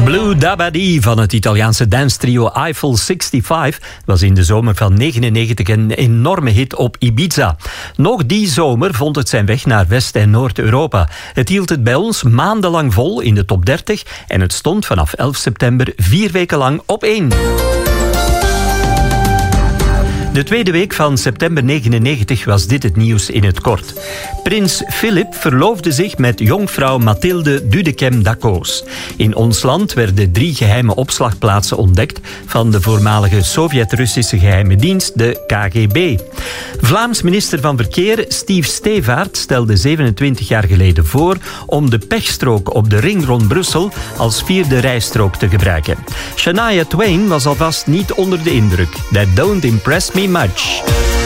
Blue Dabadi van het Italiaanse dance-trio Eiffel 65 was in de zomer van 1999 een enorme hit op Ibiza. Nog die zomer vond het zijn weg naar West- en Noord-Europa. Het hield het bij ons maandenlang vol in de top 30 en het stond vanaf 11 september 4 weken lang op 1. De tweede week van september 1999 was dit het nieuws in het kort. Prins Philip verloofde zich met jonkvrouw Mathilde Dudekem d'Acoos. In ons land werden 3 geheime opslagplaatsen ontdekt van de voormalige Sovjet-Russische geheime dienst, de KGB. Vlaams minister van Verkeer Steve Stevaart stelde 27 jaar geleden voor om de pechstrook op de ring rond Brussel als 4e rijstrook te gebruiken. Shania Twain was alvast niet onder de indruk. That don't impress me much.